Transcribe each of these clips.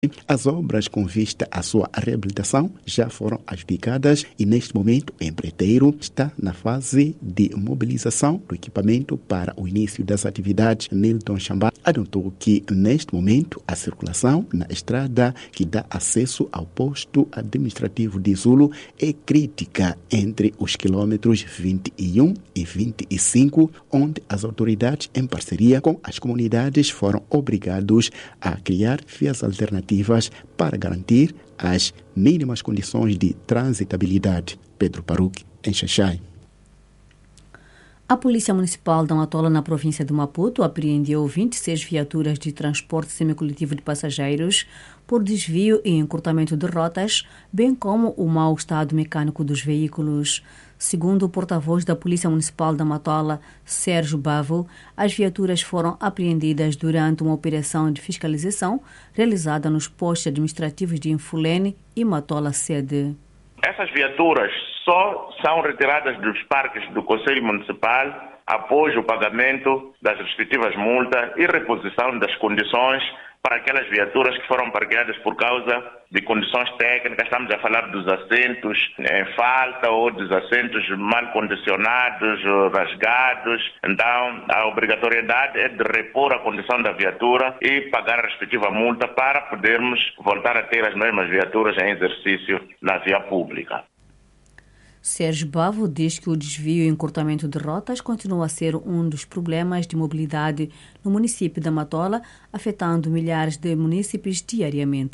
As obras com vista à sua reabilitação já foram adjudicadas e, neste momento, o empreiteiro está na fase de mobilização do equipamento para o início das atividades. Nilton Chamba adiantou que, neste momento, a circulação na estrada que dá acesso ao posto administrativo de Zulo é crítica entre os quilômetros 21 e 25, onde as autoridades, em parceria com as comunidades, foram obrigados a criar vias alternativas para garantir as mínimas condições de transitabilidade. Pedro Paruque, em Xaxai. A Polícia Municipal de Matola, na província de Maputo, apreendeu 26 viaturas de transporte semicoletivo de passageiros por desvio e encurtamento de rotas, bem como o mau estado mecânico dos veículos. Segundo o porta-voz da Polícia Municipal da Matola, Sérgio Bavo, as viaturas foram apreendidas durante uma operação de fiscalização realizada nos postos administrativos de Infulene e Matola sede. Essas viaturas só são retiradas dos parques do Conselho Municipal após o pagamento das respectivas multas e reposição das condições para aquelas viaturas que foram parqueadas por causa de condições técnicas. Estamos a falar dos assentos em falta ou dos assentos mal condicionados, rasgados. Então, a obrigatoriedade é de repor a condição da viatura e pagar a respectiva multa para podermos voltar a ter as mesmas viaturas em exercício na via pública. Sérgio Bavo diz que o desvio e encurtamento de rotas continua a ser um dos problemas de mobilidade no município da Matola, afetando milhares de munícipes diariamente.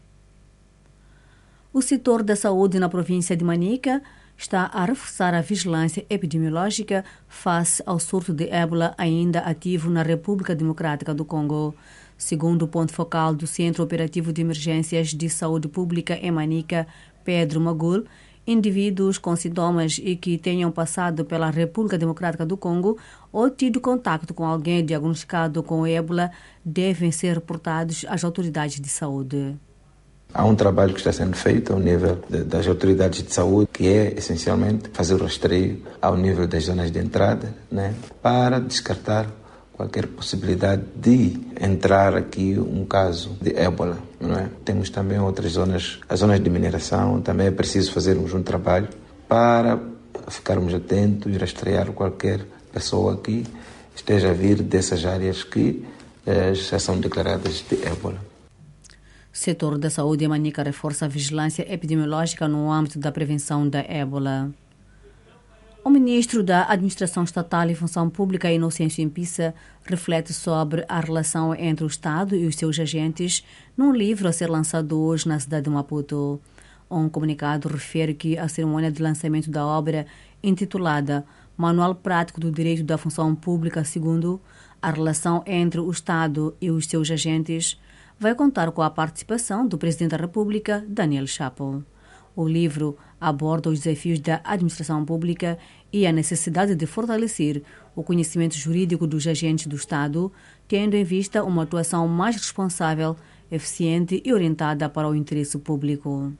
O setor da saúde na província de Manica está a reforçar a vigilância epidemiológica face ao surto de ébola ainda ativo na República Democrática do Congo. Segundo o ponto focal do Centro Operativo de Emergências de Saúde Pública em Manica, Pedro Magul, indivíduos com sintomas e que tenham passado pela República Democrática do Congo ou tido contato com alguém diagnosticado com ébola devem ser reportados às autoridades de saúde. Há um trabalho que está sendo feito ao nível das autoridades de saúde, que é essencialmente fazer o rastreio ao nível das zonas de entrada, né, para descartar qualquer possibilidade de entrar aqui um caso de ébola, não é? Temos também outras zonas, as zonas de mineração, também é preciso fazermos um trabalho para ficarmos atentos e rastrear qualquer pessoa que esteja a vir dessas áreas que já são declaradas de ébola. O setor da saúde em Manica reforça a vigilância epidemiológica no âmbito da prevenção da ébola. O ministro da Administração Estatal e Função Pública, Inocêncio Impissa, reflete sobre a relação entre o Estado e os seus agentes num livro a ser lançado hoje na cidade de Maputo. Um comunicado refere que a cerimônia de lançamento da obra, intitulada Manual Prático do Direito da Função Pública segundo a relação entre o Estado e os seus agentes, vai contar com a participação do Presidente da República, Daniel Chapo. O livro aborda os desafios da administração pública e a necessidade de fortalecer o conhecimento jurídico dos agentes do Estado, tendo em vista uma atuação mais responsável, eficiente e orientada para o interesse público.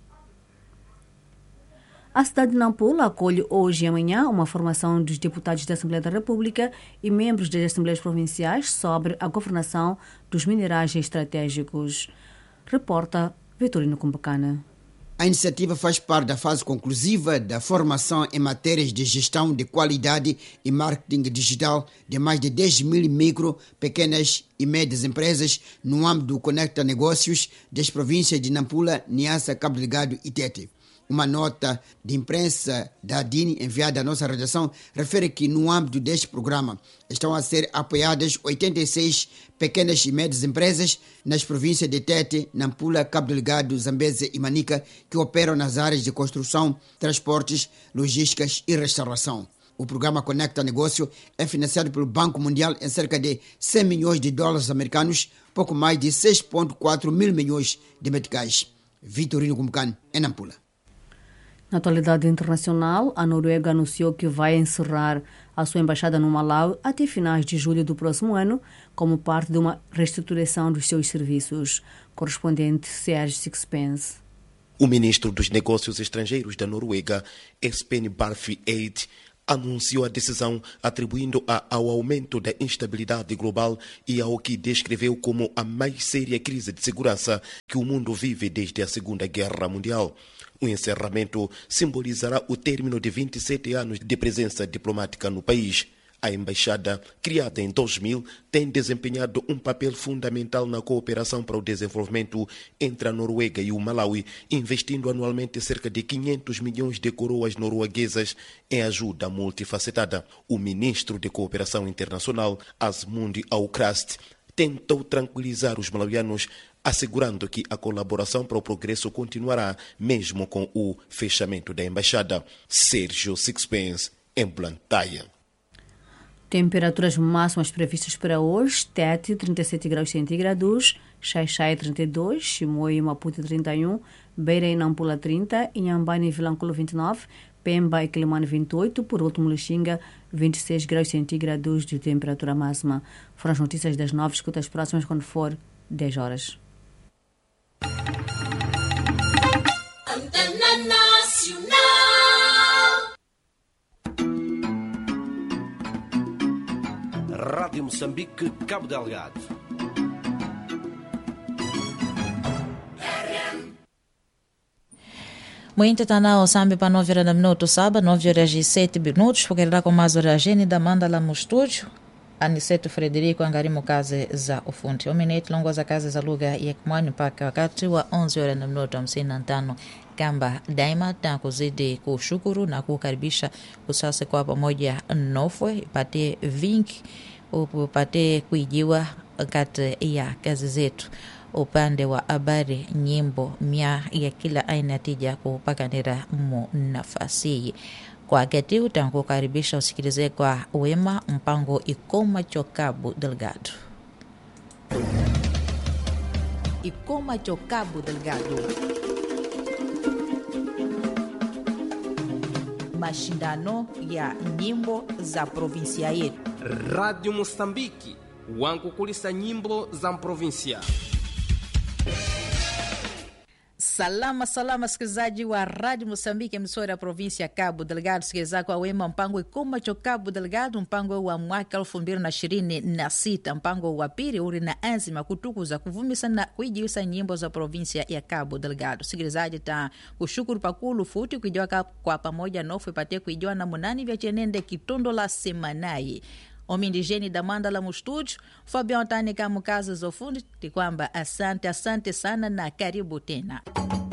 A cidade de Nampula acolhe hoje e amanhã uma formação dos deputados da Assembleia da República e membros das Assembleias Provinciais sobre a governação dos minerais estratégicos. Reporta Vitorino Cumbacana. A iniciativa faz parte da fase conclusiva da formação em matérias de gestão de qualidade e marketing digital de mais de 10 mil micro, pequenas e médias empresas no âmbito do Conecta Negócios das províncias de Nampula, Niassa, Cabo Delgado e Tete. Uma nota de imprensa da DIN enviada à nossa redação refere que no âmbito deste programa estão a ser apoiadas 86 pequenas e médias empresas nas províncias de Tete, Nampula, Cabo Delgado, Zambeze e Manica que operam nas áreas de construção, transportes, logísticas e restauração. O programa Conecta Negócio é financiado pelo Banco Mundial em cerca de 100 milhões de dólares americanos, pouco mais de 6,4 mil milhões de meticais. Vitorino Cumbacana, em Nampula. Na atualidade internacional, a Noruega anunciou que vai encerrar a sua embaixada no Malau até finais de julho do próximo ano, como parte de uma reestruturação dos seus serviços. Correspondente Serge Sixpence. O ministro dos Negócios Estrangeiros da Noruega, Espen Barth Eide, anunciou a decisão atribuindo ao aumento da instabilidade global e ao que descreveu como a mais séria crise de segurança que o mundo vive desde a Segunda Guerra Mundial. O encerramento simbolizará o término de 27 anos de presença diplomática no país. A embaixada, criada em 2000, tem desempenhado um papel fundamental na cooperação para o desenvolvimento entre a Noruega e o Malawi, investindo anualmente cerca de 500 milhões de coroas norueguesas em ajuda multifacetada. O ministro de Cooperação Internacional, Asmund Aukrust, tentou tranquilizar os malawianos, assegurando que a colaboração para o progresso continuará mesmo com o fechamento da embaixada. Sérgio Sixpence, em Blantyre. Temperaturas máximas previstas para hoje: Tete 37 graus centígrados, Xai-Xai 32, Chimoio e Maputo 31, Beira e Nampula 30, Inhambane e Vilanculo 29, Pemba e Quilimane 28, por último Lixinga 26 graus centígrados de temperatura máxima. Foram as notícias das 9, escuta as próximas quando for 10 horas. Antena Nacional. Rádio Moçambique, Cabo Delgado. Muito tanao sambi para 9 horas da minuto sábado, 9 horas e 7 minutos, porque lá com mais horas a da manda lá no estúdio. Aniceto Frederico angarimo kazi za ufundi. Omineti longo za kazi za lugha ya Kimwani mpaka wakati wa 11 horas na minuto 55. Kamba daima kuzidi kushukuru na kukaribisha kusasa kwa pamoja nofwe ipate vingi upate kuijiwa kati ya kazi zetu upande wa habari, nyimbo, mia ya kila aina tija kupakanira mu nafasi. Kwa wakati utakukaribisha usikilize kwa wema mpango Ikoma cho Cabo Delgado. Ikoma cho Cabo Delgado. Mashindano ya nyimbo za provinsia yetu. Rádio Moçambique, wankukulisa nyimbo za provinsia. Salama sikilizaji wa Rádio Moçambique, emissora ya província Cabo Delgado. Sikiliza kwa wema mpango Ikoma cho Cabo Delgado, mpango wa mwaka 2026, mpango wa pili uri na anzima kutukuza kuvumisa na kuijiwisa nyimbo za província ya Cabo Delgado. Sikilizaji ta kushukuru pakulu futi kuijiwa kwa pamoja nofu ipate kuijiwa na munani vya chenende kitondo la semanai. Omindigeni da manda la mustúdio, Fabião Tani kama kazi za ufundi, ti kwamba asante sana na karibu tena.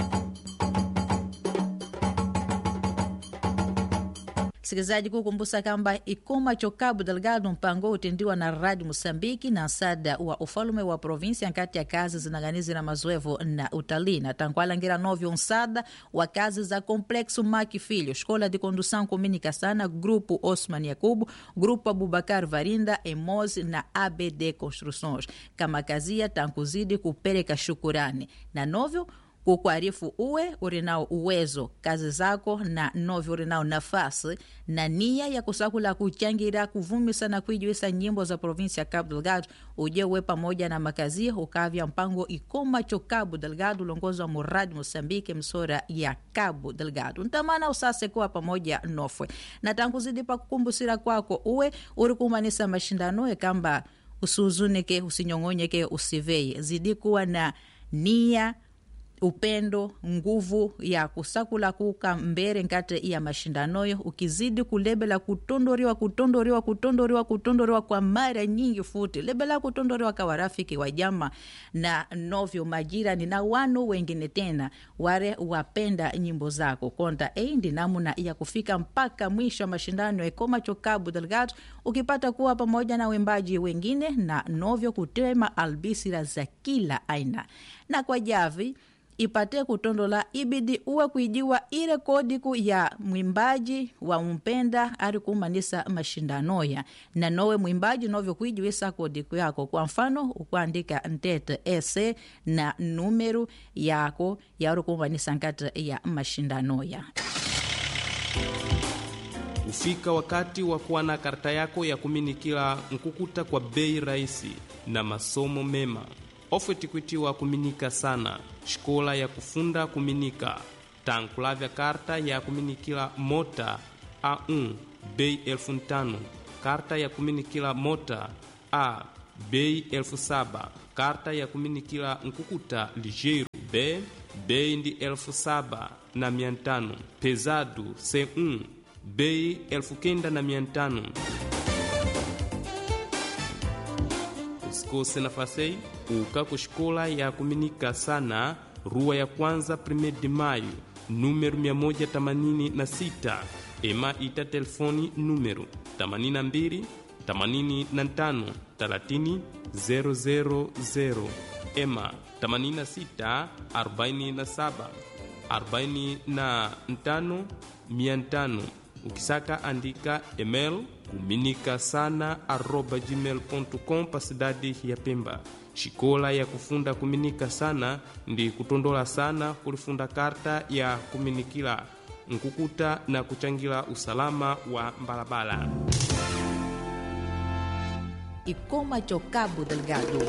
Sikilizaji kukumbusa kamba Ikoma cho Cabo Delgado mpango utendiwa na Rádio Moçambique na nsada wa ufalume wa província nkati ya kazi zinaganizi na mazoevo na utalii. Na tankualangira novyo nsada wa kazi za Complexo Maki Filho, Escola de Condução Comunicação, Grupo Osman Yakubu, Grupo Abubakar Varinda, Emos na ABD Construções. Kama kazia tankuzidi kupereka shukurani. Na novyo kukuarifu uwe urinao uwezo kazi zako na novi urinao nafasi na nia ya kusakula kuchangira kuvumisa na kuijuisa nyimbo za província Cabo Delgado. Ujewe pamoja na makazi ukavya mpango Ikoma cho Cabo Delgado ulongozwa mu Rádio Moçambique, emissora ya Cabo Delgado. Ntamana usase kuwa pamoja nofwe na tankuzidi pa kukumbusira kwako uwe urikumanisa mashindano kamba usuzunike, usinyongonyeke, usiveye, zidi kuwa na nia, upendo, nguvu ya kusakula kuka mbere nkate ya mashindanoyo, ukizidi kulebela kutondoriwa kwa mara nyingi futi. Lebela kutondoriwa kwa rafiki wa jama na novyo majirani na wanu wengine tena ware wapenda nyimbo zako. Konta ndi namuna ya kufika mpaka mwisho mashindano ya Ikoma cho Cabo Delgado, ukipata kuwa pamoja na wembaji wengine na novyo kutema albisira za kila aina. Na kwa javi ipate kutondola ibidi uwe kuijiwa ile kodiku ya mwimbaji wa mpenda ari kumanisa mashindanoya na nowe mwimbaji novyo kuijiwisa kodiku yako. Kwa mfano ukuandika ntete ese na numeru yako ya ari kumanisa nkata ya mashindanoya. Ufika wakati wa kuwa na karta yako ya kuminikila nkukuta kwa bei rahisi na masomo mema. Ofeti kuitiwa kuminika sana, shkola ya kufunda kuminika, tankulavya karta ya kuminikila mota A1, bei 5,000. Karta ya kuminikila mota A, bei 7,000. Karta ya kuminikila nkukuta ligeiro B, bei ndi 7,500. Pesado C1, bei 9,500. Usikose nafasi uka ku escola ya kuminika sana, rua ya kwanza 1 de maio, número 186. Ema ita telefoni número 82 85 30 000. Ema 86 47 45 500. Ukisaka andika email kuminikasana@gmail.com pa cidade ya Pemba. Shikola ya kufunda kuminika sana ndi kutondola sana kulifunda karta ya kuminikila nkukuta na kuchangila usalama wa mbalabala. Ikoma cho Cabo Delgado.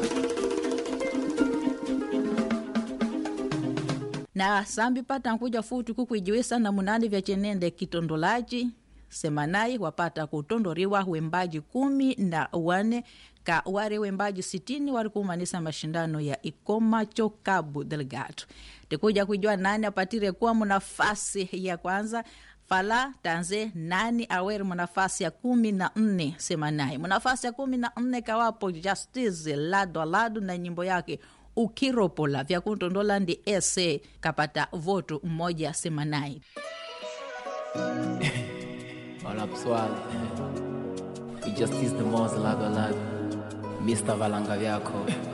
Na sambi pata nkuja futi kukuijiwesa na munani vya chenende kitondolaji semanai wapata kutondoriwa wembaji 14 ka ware wembaji 60 wari kumanisa mashindano ya Ikoma cho Cabo Delgado. Tekuja kujua nani apatire kuwa munafasi ya kwanza. Fala tanze nani aweri munafasi ya 14 semanai. Munafasi ya 14 kawapo Justice lado lado na nyimbo yake Ukiropola vya kuntondola ndi ese kapata voto mmoja semanai. Olá pessoal, Justice de Moza lado a lado, Mr. Valanga Vyako.